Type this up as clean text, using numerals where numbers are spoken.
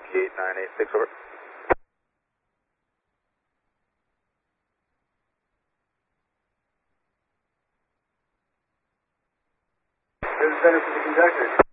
Yankee 8986, over. There's the center for the conductor.